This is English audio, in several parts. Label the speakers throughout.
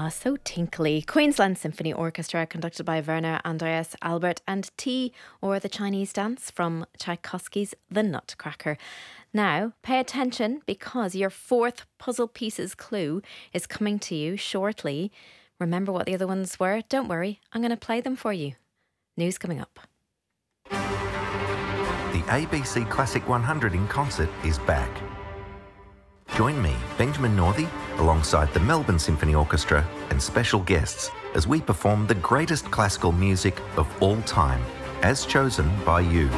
Speaker 1: So tinkly. Queensland Symphony Orchestra, conducted by Werner Andreas Albert, and Tea, or the Chinese dance, from Tchaikovsky's The Nutcracker. Now, pay attention, because your fourth puzzle pieces clue is coming to you shortly. Remember what the other ones were? Don't worry, I'm going to play them for you. News coming up.
Speaker 2: The ABC Classic 100 in concert is back. Join me, Benjamin Northey, alongside the Melbourne Symphony Orchestra and special guests as we perform the greatest classical music of all time, as chosen by you.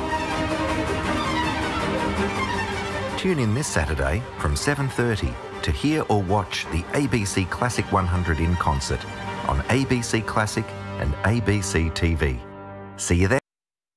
Speaker 2: Tune in this Saturday from 7:30 to hear or watch the ABC Classic 100 in concert on ABC Classic and ABC TV. See you there.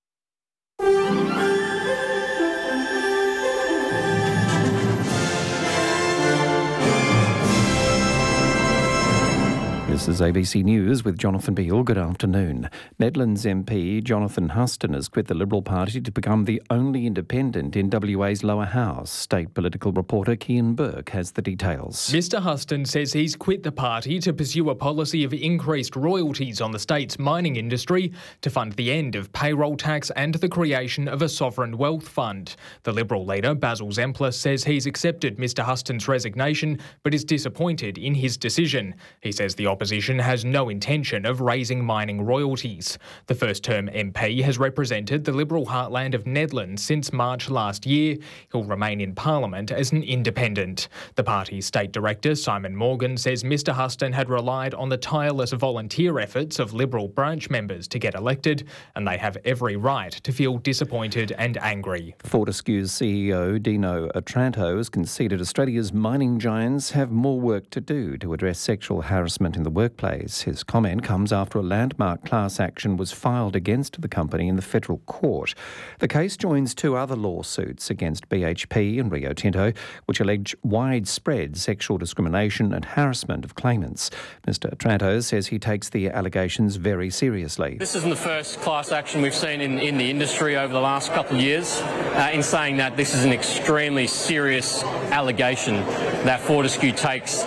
Speaker 3: This is ABC News with Jonathan Beale. Good afternoon. Nedlands MP Jonathan Huston has quit the Liberal Party to become the only independent in WA's lower house. State political reporter Kian Burke has the details.
Speaker 4: Mr Huston says he's quit the party to pursue a policy of increased royalties on the state's mining industry to fund the end of payroll tax and the creation of a sovereign wealth fund. The Liberal leader, Basil Zemplis, says he's accepted Mr Huston's resignation but is disappointed in his decision. He says the opposition has no intention of raising mining royalties. The first-term MP has represented the Liberal heartland of Nedlands since March last year. He'll remain in Parliament as an independent. The party's state director, Simon Morgan, says Mr Huston had relied on the tireless volunteer efforts of Liberal branch members to get elected, and they have every right to feel disappointed and angry.
Speaker 3: Fortescue's CEO Dino Otranto has conceded Australia's mining giants have more work to do to address sexual harassment in the workplace. His comment comes after a landmark class action was filed against the company in the federal court. The case joins two other lawsuits against BHP and Rio Tinto, which allege widespread sexual discrimination and harassment of claimants. Mr Otranto says he takes the allegations very seriously.
Speaker 5: This isn't the first class action we've seen in the industry over the last couple of years. In saying that, this is an extremely serious allegation that Fortescue takes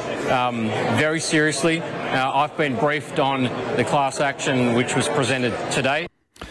Speaker 5: very seriously. I've been briefed on the class action which was presented today.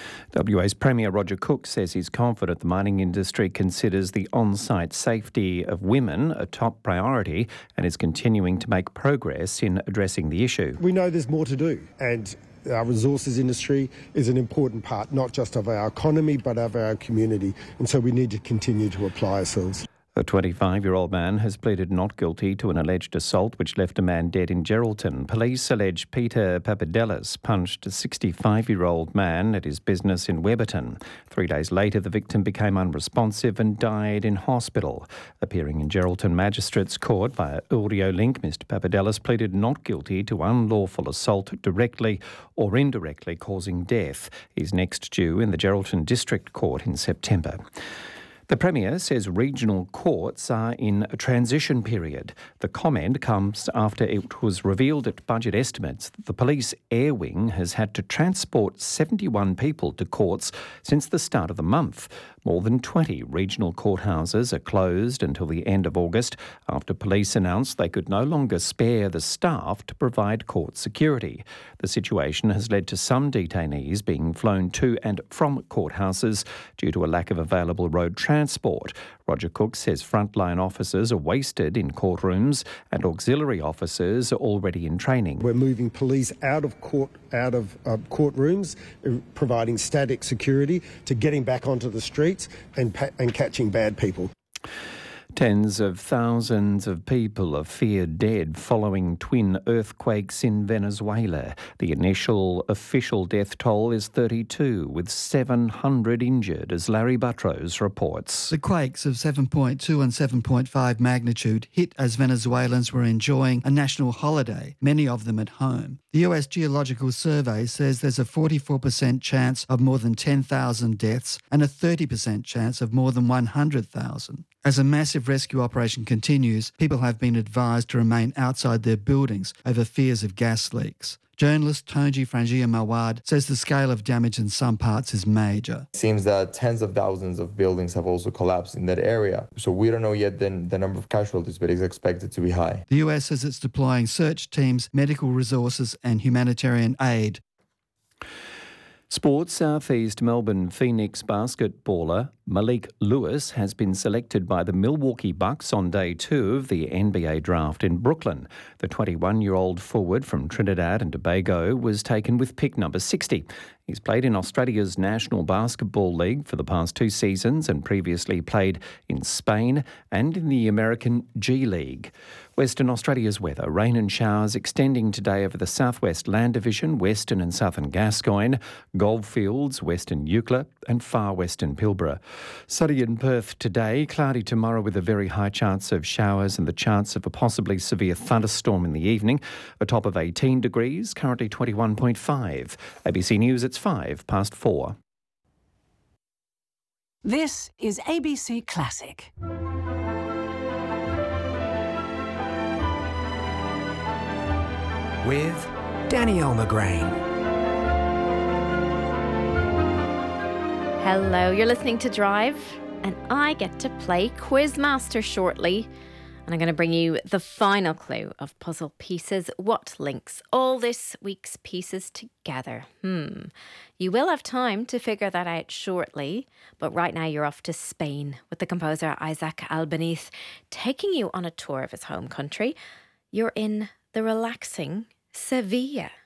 Speaker 3: WA's Premier Roger Cook says he's confident the mining industry considers the on-site safety of women a top priority and is continuing to make progress in addressing the issue.
Speaker 6: We know there's more to do, and our resources industry is an important part not just of our economy but of our community, and so we need to continue to apply ourselves.
Speaker 3: A 25-year-old man has pleaded not guilty to an alleged assault which left a man dead in Geraldton. Police allege Peter Papadelis punched a 65-year-old man at his business in Webberton. 3 days later, the victim became unresponsive and died in hospital. Appearing in Geraldton Magistrates Court via audio link, Mr Papadelis pleaded not guilty to unlawful assault directly or indirectly causing death. He's next due in the Geraldton District Court in September. The Premier says regional courts are in a transition period. The comment comes after it was revealed at budget estimates that the police air wing has had to transport 71 people to courts since the start of the month. More than 20 regional courthouses are closed until the end of August after police announced they could no longer spare the staff to provide court security. The situation has led to some detainees being flown to and from courthouses due to a lack of available road transport. Roger Cook says frontline officers are wasted in courtrooms and auxiliary officers are already in training.
Speaker 6: We're moving police out of courtrooms, providing static security, to getting back onto the streets and catching bad people.
Speaker 3: Tens of thousands of people are feared dead following twin earthquakes in Venezuela. The initial official death toll is 32, with 700 injured, as Larry Buttrose reports.
Speaker 7: The quakes of 7.2 and 7.5 magnitude hit as Venezuelans were enjoying a national holiday, many of them at home. The US Geological Survey says there's a 44% chance of more than 10,000 deaths and a 30% chance of more than 100,000. As a massive rescue operation continues, people have been advised to remain outside their buildings over fears of gas leaks. Journalist Tonji Frangiya-Mawad says the scale of damage in some parts is major.
Speaker 8: It seems that tens of thousands of buildings have also collapsed in that area. So we don't know yet the number of casualties, but it's expected to be high.
Speaker 7: The US says it's deploying search teams, medical resources and humanitarian aid.
Speaker 3: Sports. South East Melbourne Phoenix basketballer Malik Lewis has been selected by the Milwaukee Bucks on day 2 of the NBA draft in Brooklyn. The 21-year-old forward from Trinidad and Tobago was taken with pick number 60. He's played in Australia's National Basketball League for the past 2 seasons and previously played in Spain and in the American G League. Western Australia's weather. Rain and showers extending today over the southwest Land Division, western and southern Gascoyne, Goldfields, western Eucla and far western Pilbara. Sunny in Perth today, cloudy tomorrow with a very high chance of showers and the chance of a possibly severe thunderstorm in the evening. A top of 18 degrees, currently 21.5. ABC News, it's 4:05.
Speaker 9: This is ABC Classic.
Speaker 10: With Danielle McGrain.
Speaker 1: Hello, you're listening to Drive, and I get to play Quizmaster shortly. And I'm going to bring you the final clue of puzzle pieces. What links all this week's pieces together? You will have time to figure that out shortly, but right now you're off to Spain with the composer Isaac Albeniz, taking you on a tour of his home country. You're in the relaxing Sevilla.